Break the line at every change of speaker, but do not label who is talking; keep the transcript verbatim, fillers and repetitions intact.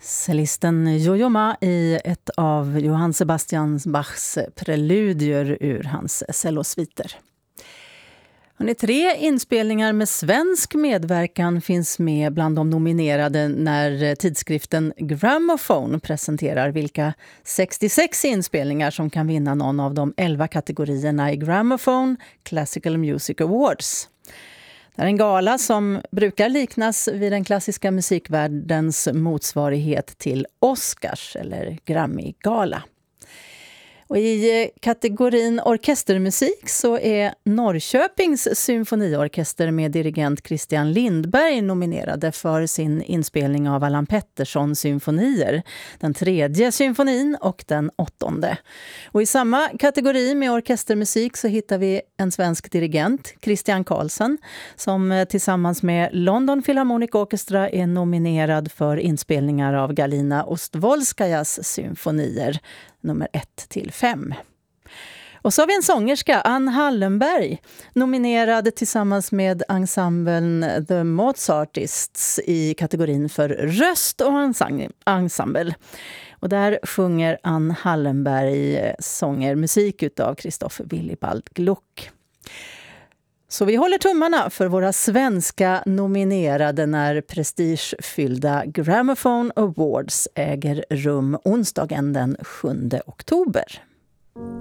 Cellisten Jojo Ma i ett av Johann Sebastian Bachs preludier ur hans cellosviter. Tre inspelningar med svensk medverkan finns med bland de nominerade när tidskriften Gramophone presenterar vilka sextiosex inspelningar som kan vinna någon av de elva kategorierna i Gramophone Classical Music Awards. Det är en gala som brukar liknas vid den klassiska musikvärldens motsvarighet till Oscars eller Grammy-gala. Och i kategorin orkestermusik så är Norrköpings symfoniorkester med dirigent Christian Lindberg nominerade för sin inspelning av Allan Petterssons symfonier, den tredje symfonin och den åttonde. Och i samma kategori med orkestermusik så hittar vi en svensk dirigent, Christian Karlsson, som tillsammans med London Philharmonic Orchestra är nominerad för inspelningar av Galina Ostvolskajas symfonier, nummer ett till fem. Och så har vi en sångerska, Ann Hallenberg, nominerad tillsammans med ensemblen The Mozartists i kategorin för röst och ensemble. Och där sjunger Ann Hallenberg sånger musik utav Christoph Willibald Gluck. Så vi håller tummarna för våra svenska nominerade när prestigefyllda Gramophone Awards äger rum onsdagen den sjunde oktober.